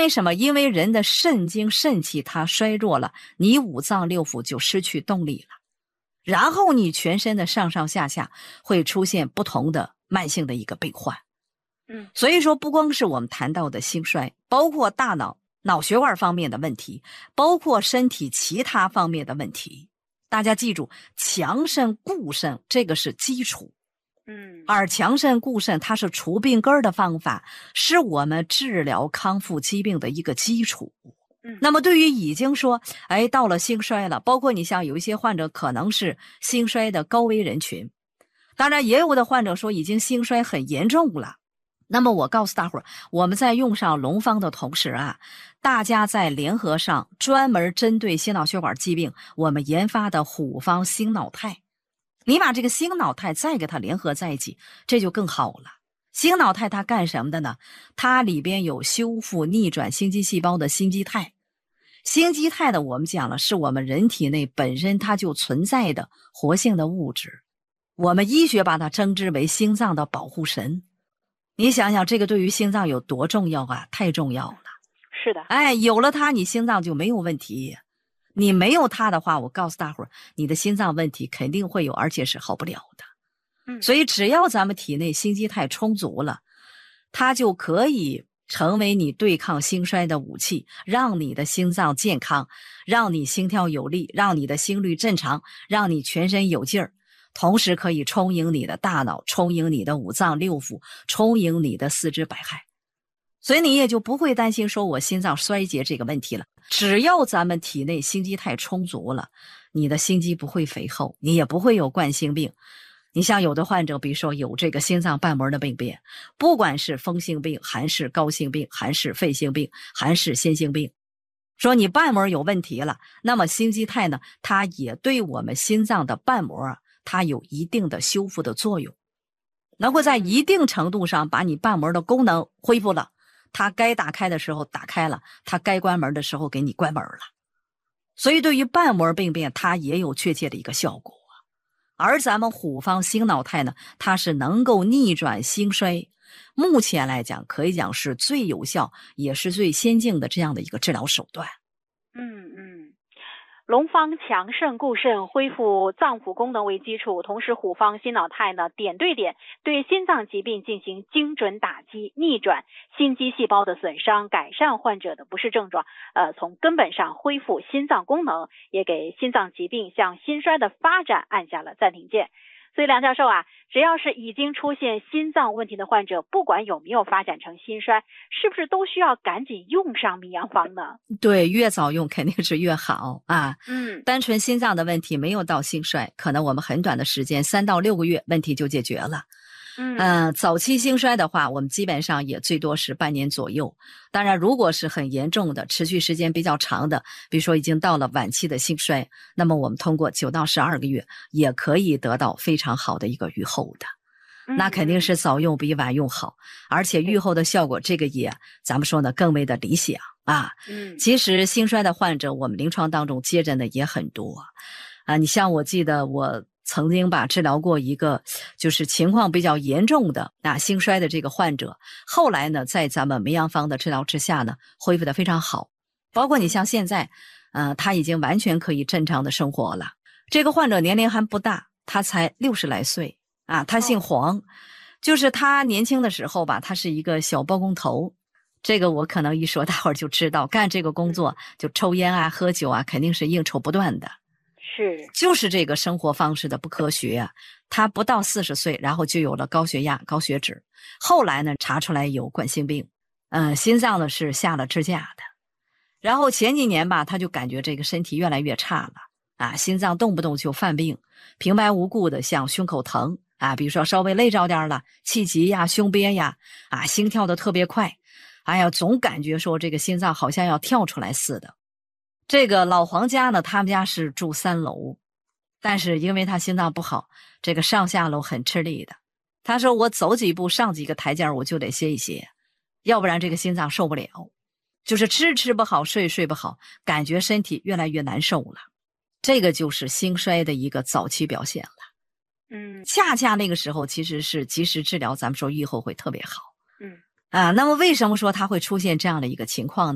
为什么？因为人的肾精肾气它衰弱了，你五脏六腑就失去动力了，然后你全身的上上下下会出现不同的慢性的一个病患。所以说不光是我们谈到的兴衰，包括大脑脑血管方面的问题，包括身体其他方面的问题，大家记住，强肾固肾这个是基础。而强肾固肾它是除病根的方法，是我们治疗康复疾病的一个基础。那么对于已经说到了兴衰了，包括你像有一些患者可能是兴衰的高危人群，当然也有的患者说已经兴衰很严重了。那么我告诉大伙儿，我们在用上龙方的同时啊，大家在联合上专门针对心脑血管疾病我们研发的虎方心脑肽，你把这个心脑肽再给它联合在一起，这就更好了。心脑肽它干什么的呢？它里边有修复逆转心肌细胞的心肌肽。心肌肽的我们讲了，是我们人体内本身它就存在的活性的物质，我们医学把它称之为心脏的保护神。你想想这个对于心脏有多重要啊，太重要了。 是的， 有了它你心脏就没有问题，你没有它的话，我告诉大伙儿，你的心脏问题肯定会有，而且是好不了的。所以只要咱们体内心肌肽充足了，它就可以成为你对抗兴衰的武器，让你的心脏健康，让你心跳有力，让你的心率正常，让你全身有劲儿，同时可以充盈你的大脑，充盈你的五脏六腑，充盈你的四肢百骸。所以你也就不会担心说我心脏衰竭这个问题了。只要咱们体内心肌肽充足了，你的心肌不会肥厚，你也不会有冠心病。你像有的患者，比如说有这个心脏瓣膜的病变，不管是风性病还是高性病还是肺性病还是先性病，说你瓣膜有问题了，那么心肌肽呢，它也对我们心脏的瓣膜它有一定的修复的作用，能够在一定程度上把你瓣膜的功能恢复了，它该打开的时候打开了，它该关门的时候给你关门了。所以对于瓣膜病变它也有确切的一个效果。而咱们虎方心脑肽呢，它是能够逆转兴衰，目前来讲可以讲是最有效也是最先进的这样的一个治疗手段。 龙方强肾固肾，恢复脏腑功能为基础，同时虎方心脑肽呢，点对点对心脏疾病进行精准打击，逆转心肌细胞的损伤，改善患者的不适症状，从根本上恢复心脏功能，也给心脏疾病向兴衰的发展按下了暂停键。所以梁教授啊，只要是已经出现心脏问题的患者，不管有没有发展成兴衰，是不是都需要赶紧用上米阳方呢？ 对，越早用肯定是越好啊。单纯心脏的问题没有到兴衰，可能我们很短的时间3到6个月问题就解决了。早期兴衰的话，我们基本上也最多是半年左右。当然如果是很严重的持续时间比较长的，比如说已经到了晚期的兴衰，那么我们通过9到12个月也可以得到非常好的一个预后的。那肯定是早用比晚用好，而且预后的效果这个也咱们说呢更为的理想啊。其实兴衰的患者我们临床当中接诊的也很多你像我记得我曾经治疗过一个就是情况比较严重的兴衰的这个患者，后来呢在咱们梅阳方的治疗之下呢恢复的非常好，包括你像现在他已经完全可以正常的生活了。这个患者年龄还不大，他才60来岁他姓黄，就是他年轻的时候吧，他是一个小包工头，这个我可能一说大伙儿就知道，干这个工作就抽烟喝酒肯定是应酬不断的。就是这个生活方式的不科学他不到40岁，然后就有了高血压、高血脂，后来呢查出来有冠心病，心脏呢是下了支架的。然后前几年吧，他就感觉这个身体越来越差了心脏动不动就犯病，平白无故的像胸口疼比如说稍微累着点了，气急胸憋心跳的特别快，总感觉说这个心脏好像要跳出来似的。这个老黄家呢，他们家是住3楼，但是因为他心脏不好，这个上下楼很吃力的。他说我走几步上几个台阶我就得歇一歇，要不然这个心脏受不了，就是吃不好，睡不好，感觉身体越来越难受了。这个就是兴衰的一个早期表现了。恰恰那个时候其实是及时治疗，咱们说预后会特别好。那么为什么说它会出现这样的一个情况呢？